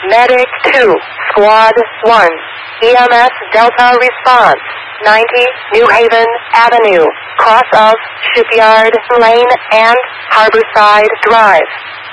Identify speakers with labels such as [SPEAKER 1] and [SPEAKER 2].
[SPEAKER 1] Medic 2, Squad 1, EMS Delta Response, 90 New Haven Avenue, cross of Shipyard Lane and Harborside Drive.